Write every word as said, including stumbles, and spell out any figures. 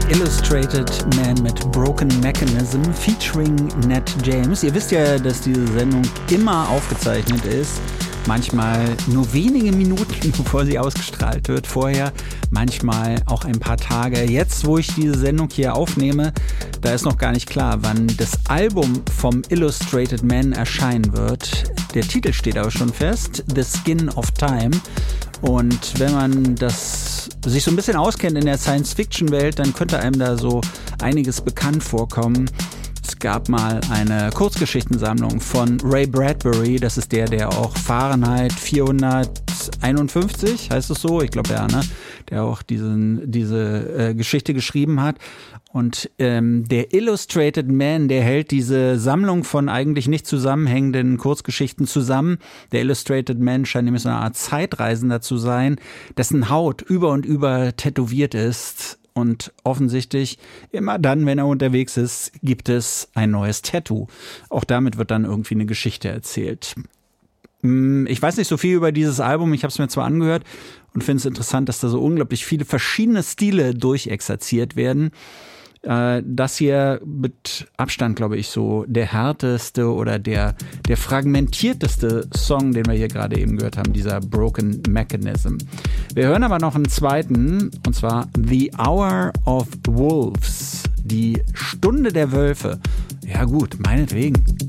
Illustrated Man mit Broken Mechanism featuring Nat James. Ihr wisst ja, dass diese Sendung immer aufgezeichnet ist. Manchmal nur wenige Minuten, bevor sie ausgestrahlt wird. Vorher manchmal auch ein paar Tage. Jetzt, wo ich diese Sendung hier aufnehme, da ist noch gar nicht klar, wann das Album vom Illustrated Man erscheinen wird. Der Titel steht aber schon fest, The Skin of Time. Und wenn man das sich so ein bisschen auskennt in der Science-Fiction-Welt, dann könnte einem da so einiges bekannt vorkommen. Es gab mal eine Kurzgeschichtensammlung von Ray Bradbury, das ist der, der auch Fahrenheit vierhunderteinundfünfzig, heißt es so? Ich glaube ja, ne? Der auch diesen, diese äh, Geschichte geschrieben hat. Und ähm, der Illustrated Man, der hält diese Sammlung von eigentlich nicht zusammenhängenden Kurzgeschichten zusammen. Der Illustrated Man scheint nämlich so eine Art Zeitreisender zu sein, dessen Haut über und über tätowiert ist. Und offensichtlich immer dann, wenn er unterwegs ist, gibt es ein neues Tattoo. Auch damit wird dann irgendwie eine Geschichte erzählt. Ich weiß nicht so viel über dieses Album, ich habe es mir zwar angehört und finde es interessant, dass da so unglaublich viele verschiedene Stile durchexerziert werden. Das hier mit Abstand, glaube ich, so der härteste oder der, der fragmentierteste Song, den wir hier gerade eben gehört haben, dieser Broken Mechanism. Wir hören aber noch einen zweiten, und zwar The Hour of Wolves, die Stunde der Wölfe. Ja gut, meinetwegen.